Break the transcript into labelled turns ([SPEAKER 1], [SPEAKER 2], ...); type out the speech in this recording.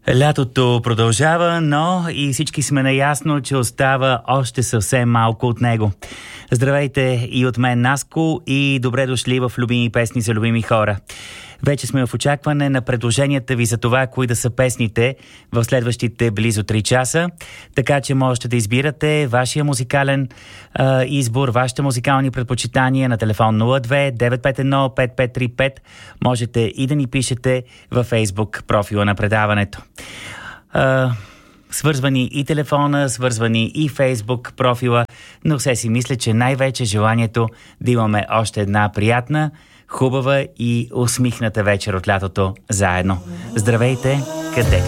[SPEAKER 1] Лятото продължава, но и всички сме наясно, че остава още съвсем малко от него. Здравейте и от мен, Наско, и добре дошли в Любими песни за любими хора. Вече сме в очакване на предложенията ви за това, кои да са песните в следващите близо 3 часа, така че можете да избирате вашия музикален избор, вашите музикални предпочитания на телефон 02-951-5535. Можете и да ни пишете във Facebook профила на предаването. Свързвани и телефона, свързвани и Фейсбук профила, но все си мисля, че най-вече желанието да имаме още една приятна, хубава и усмихната вечер от лятото заедно. Здравейте, където